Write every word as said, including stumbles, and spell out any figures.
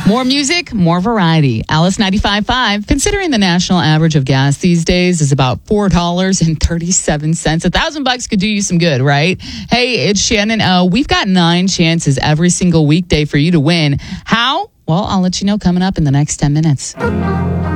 More music, more variety. Alice ninety-five point five. Considering the national average of gas these days is about four dollars and thirty-seven cents. A thousand bucks could do you some good, right? Hey, it's Shannon O. We've got nine chances every single weekday for you to win. How? Well, I'll let you know coming up in the next ten minutes.